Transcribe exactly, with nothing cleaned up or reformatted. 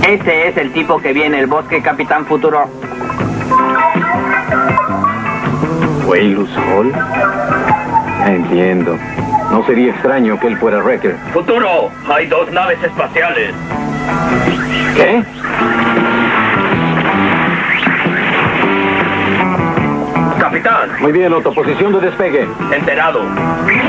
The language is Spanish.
Ese es el tipo que viene el bosque, Capitán Futuro. ¿Waylus Hall? Ya entiendo. No sería extraño que él fuera Wrecker. Futuro, hay dos naves espaciales. ¿Qué? Capitán. Muy bien, Otto, posición de despegue. Enterado.